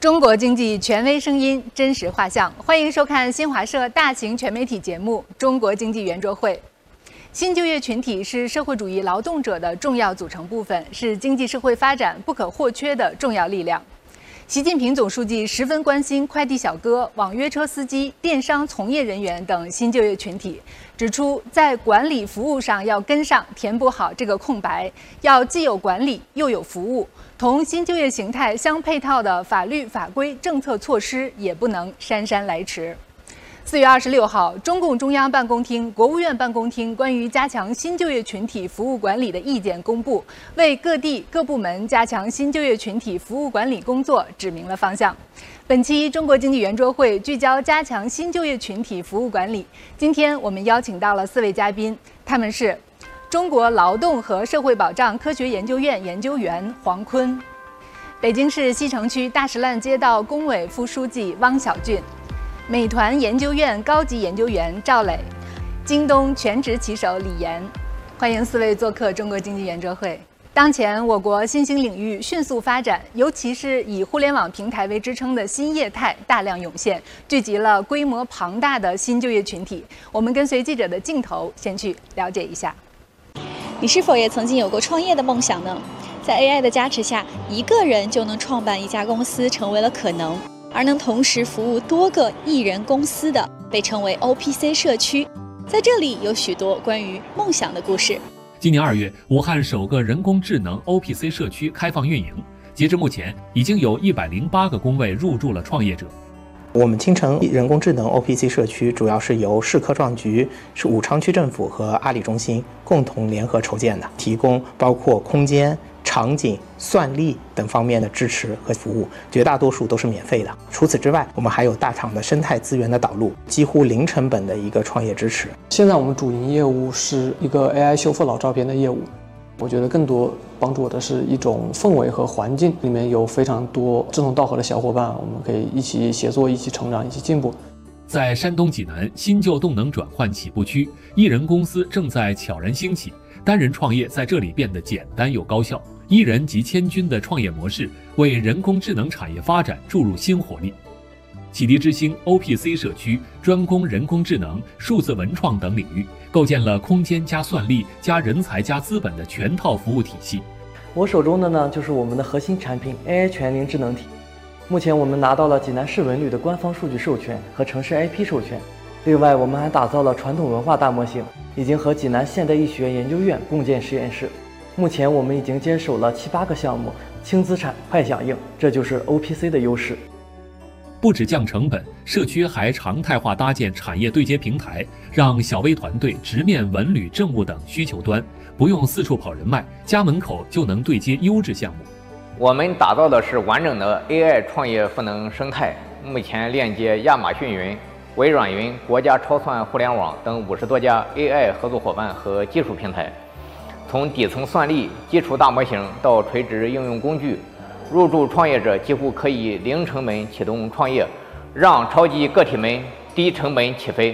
中国经济权威声音，真实画像。欢迎收看新华社大型全媒体节目《中国经济圆桌会》。新就业群体是社会主义劳动者的重要组成部分，是经济社会发展不可或缺的重要力量。习近平总书记十分关心快递小哥、网约车司机、电商从业人员等新就业群体，指出在管理服务上要跟上，填补好这个空白，要既有管理又有服务。同新就业形态相配套的法律法规、政策措施也不能姗姗来迟。4月26号，中共中央办公厅、国务院办公厅关于加强新就业群体服务管理的意见公布，为各地各部门加强新就业群体服务管理工作指明了方向。本期中国经济圆桌会聚焦加强新就业群体服务管理。今天我们邀请到了4位嘉宾，他们是中国劳动和社会保障科学研究院研究员黄坤，北京市西城区大石烂街道工委副书记汪小俊，美团研究院高级研究员赵磊，京东全职棋手李岩。欢迎4位做客中国经济圆桌会。当前我国新兴领域迅速发展，尤其是以互联网平台为支撑的新业态大量涌现，聚集了规模庞大的新就业群体。我们跟随记者的镜头，先去了解一下。 你是否也曾经有过创业的梦想呢？在 AI 的加持下，一个人就能创办一家公司成为了可能，而能同时服务多个一人公司的被称为 OPC 社区。在这里有许多关于梦想的故事。 今年2月，武汉首个人工智能 OPC 社区开放运营，截至目前，已经有108个工位入驻了创业者。 我们青城人工智能 OPC 社区主要是由市科创局、武昌区政府和阿里中心共同联合筹建的，提供包括空间、场景、算力等方面的支持和服务，绝大多数都是免费的。除此之外，我们还有大厂的生态资源的导入，几乎零成本的一个创业支持。 现在我们主营业务是一个 AI 修复老照片的业务，我觉得更多帮助我的是一种氛围和环境，里面有非常多志同道合的小伙伴，我们可以一起协作、一起成长、一起进步。 在山东济南新旧动能转换起步区，一人公司正在悄然兴起，单人创业在这里变得简单又高效。一人即千军的创业模式为人工智能产业发展注入新活力。启迪之星 OPC 社区专攻人工智能、数字文创等领域，构建了空间加算力加人才加资本的全套服务体系。 我手中的呢，就是我们的核心产品 AI 全龄智能体。目前我们拿到了济南市文旅的官方数据授权和城市 IP 授权。另外，我们还打造了传统文化大模型，已经和济南现代医学院研究院共建实验室。目前我们已经接手了7、8个项目，轻资产、快响应，这就是 OPC 的优势。 不止降成本，社区还常态化搭建产业对接平台，让小微团队直面文旅、政务等需求端，不用四处跑人脉，家门口就能对接优质项目。 我们打造的是完整的 AI 创业赋能生态，目前链接亚马逊云、微软云、国家超算互联网等50多家 AI 合作伙伴和技术平台。从底层算力、基础大模型到垂直应用工具，入驻创业者几乎可以零成本启动创业，让超级个体们低成本起飞。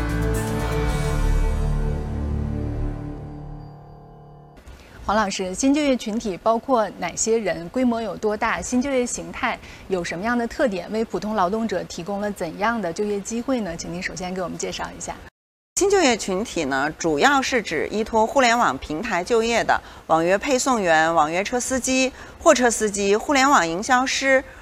黄老师，新就业群体包括哪些人？规模有多大？新就业形态有什么样的特点？为普通劳动者提供了怎样的就业机会呢？请您首先给我们介绍一下。 新就业群体呢，主要是指依托互联网平台就业的网约配送员、网约车司机、货车司机、互联网营销师、